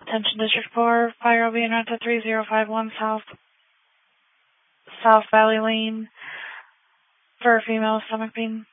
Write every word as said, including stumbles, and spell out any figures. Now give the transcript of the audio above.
Attention District four, fire will be announced at three zero five one South, South Valley Lane for a female with stomach pain.